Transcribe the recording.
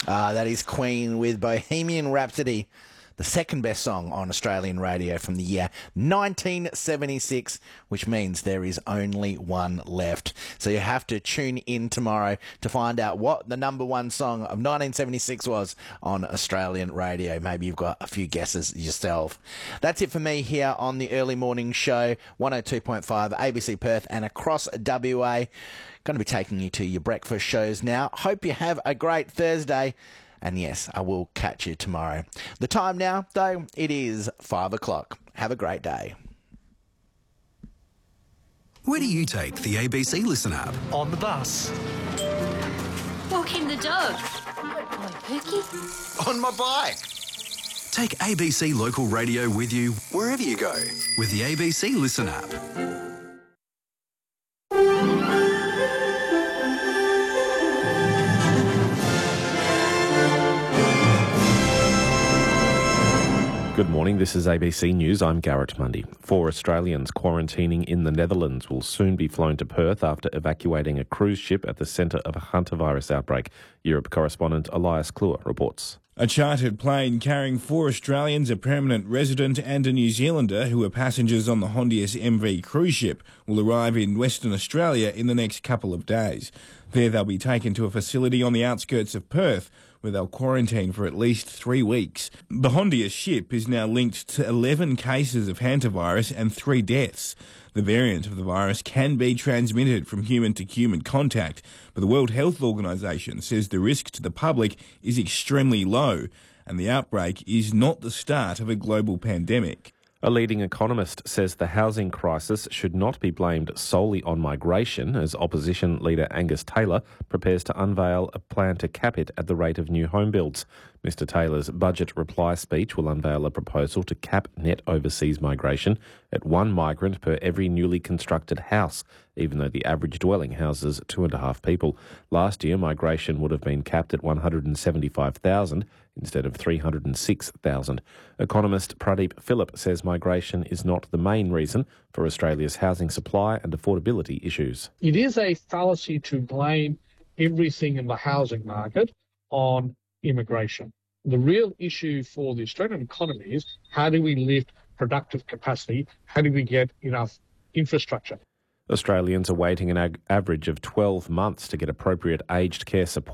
That is Queen with Bohemian Rhapsody, the second best song on Australian radio from the year 1976, which means there is only one left. So you have to tune in tomorrow to find out what the number one song of 1976 was on Australian radio. Maybe you've got a few guesses yourself. That's it for me here on the Early Morning Show, 102.5 ABC Perth and across WA. Going to be taking you to your breakfast shows now. Hope you have a great Thursday. And yes, I will catch you tomorrow. The time now, though, it is 5 o'clock. Have a great day. Where do you take the ABC Listen app? On the bus. Walking the dog. On Pookie. On my bike. Take ABC Local Radio with you wherever you go with the ABC Listen app. Good morning, this is ABC News. I'm Garrett Mundy. 4 Australians quarantining in the Netherlands will soon be flown to Perth after evacuating a cruise ship at the centre of a hantavirus outbreak. Europe correspondent Elias Kluwer reports. A chartered plane carrying 4 Australians, a permanent resident and a New Zealander who are passengers on the Hondius MV cruise ship will arrive in Western Australia in the next couple of days. There they'll be taken to a facility on the outskirts of Perth where they'll quarantine for at least 3 weeks. The Hondius ship is now linked to 11 cases of hantavirus and 3 deaths. The variant of the virus can be transmitted from human to human contact, but the World Health Organization says the risk to the public is extremely low, and the outbreak is not the start of a global pandemic. A leading economist says the housing crisis should not be blamed solely on migration, as opposition leader Angus Taylor prepares to unveil a plan to cap it at the rate of new home builds. Mr Taylor's budget reply speech will unveil a proposal to cap net overseas migration at 1 migrant per every newly constructed house, even though the average dwelling houses 2.5 people. Last year, migration would have been capped at 175,000 instead of 306,000. Economist Pradeep Philip says migration is not the main reason for Australia's housing supply and affordability issues. It is a fallacy to blame everything in the housing market on immigration. The real issue for the Australian economy is how do we lift productive capacity? How do we get enough infrastructure? Australians are waiting an average of 12 months to get appropriate aged care support.